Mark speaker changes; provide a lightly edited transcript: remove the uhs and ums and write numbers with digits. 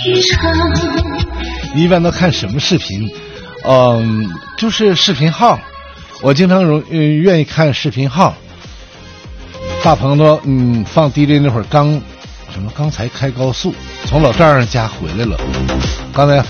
Speaker 1: 你一般都看什么视频？就是视频号，我经常愿意看视频号。大鹏说，放 DJ 那会儿刚才开高速，从老丈人家回来了，刚才